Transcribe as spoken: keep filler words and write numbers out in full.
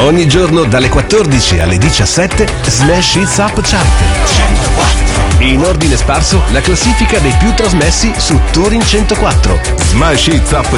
Ogni giorno dalle quattordici alle diciassette Smash Hits Up Chart. In ordine sparso la classifica dei più trasmessi su Touring centoquattro. Smash Hits Up